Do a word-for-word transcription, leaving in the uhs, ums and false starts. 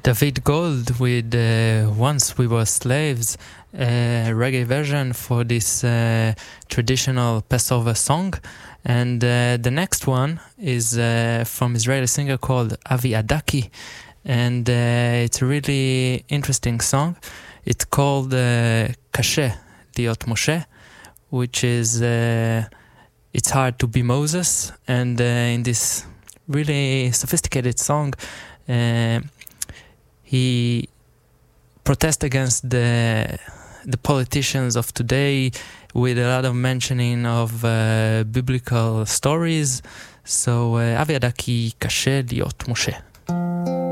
David Gold with uh, Once We Were Slaves, a reggae version for this uh, traditional Passover song. And uh, the next one is uh, from Israeli singer called Avi Adaki, and uh, it's a really interesting song. It's called uh, Kashe Liot Moshe, which is uh, it's hard to be Moses. And uh, in this really sophisticated song, uh, he protests against the the politicians of today with a lot of mentioning of uh, biblical stories. So uh, Avi Adaki, Kashe Liot Moshe.